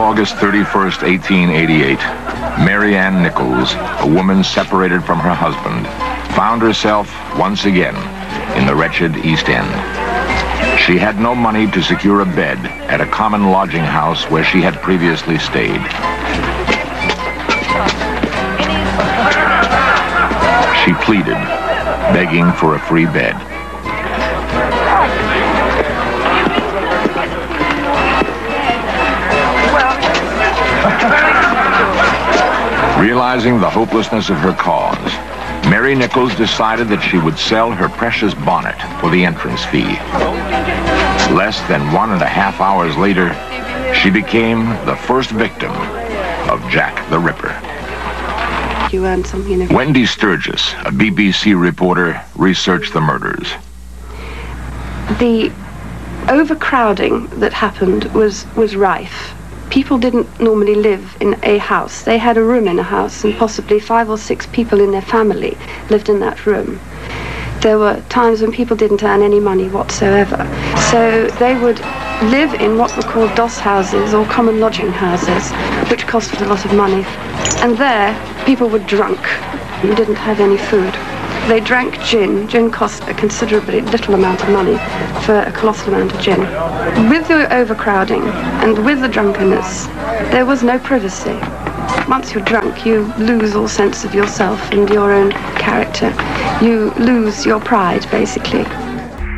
August 31st, 1888, Mary Ann Nichols, a woman separated from her husband, found herself once again in the wretched East End. She had no money to secure a bed at a common lodging house where she had previously stayed. She pleaded, begging for a free bed. Realizing the hopelessness of her cause, Mary Nichols decided that she would sell her precious bonnet for the entrance fee. Less than 1.5 hours later, she became the first victim of Jack the Ripper. You earned something. Wendy Sturgis, a BBC reporter, researched the murders. The overcrowding that happened was rife. People didn't normally live in a house. They had a room in a house, and possibly 5 or 6 people in their family lived in that room. There were times when people didn't earn any money whatsoever. So they would live in what were called doss houses or common lodging houses, which costed a lot of money. And there, people were drunk and didn't have any food. They drank gin. Gin cost a considerably little amount of money for a colossal amount of gin. With the overcrowding and with the drunkenness, there was no privacy. Once you're drunk, you lose all sense of yourself and your own character. You lose your pride, basically.